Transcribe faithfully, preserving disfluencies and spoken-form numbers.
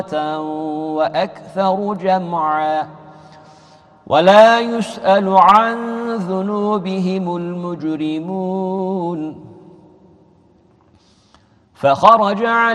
وأكثر جمعا ولا يسأل عن ذنوبهم المجرمون فخرج